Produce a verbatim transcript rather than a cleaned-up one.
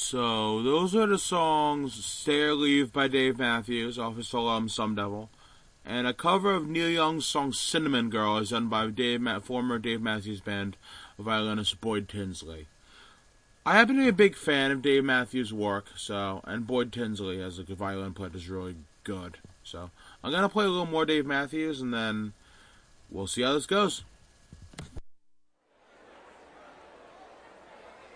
So, those are the songs Stay or Leave by Dave Matthews off his solo album Some Devil. And a cover of Neil Young's song Cinnamon Girl is done by Dave Ma- former Dave Matthews Band violinist Boyd Tinsley. I happen to be a big fan of Dave Matthews' work, so and Boyd Tinsley as a violin player is really good. So I'm going to play a little more Dave Matthews, and then we'll see how this goes.